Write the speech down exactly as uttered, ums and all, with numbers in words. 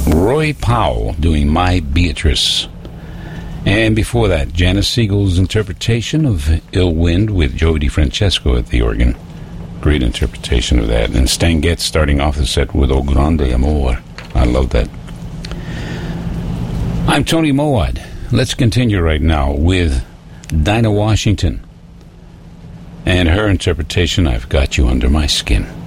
Roy Powell doing My Beatrice. And before that, Janice Siegel's interpretation of Ill Wind with Joey DiFrancesco at the organ. Great interpretation of that. And Stan Getz starting off the set with O Grande Amor. I love that. I'm Tony Mowat. Let's continue right now with Dinah Washington and her interpretation, I've Got You Under My Skin.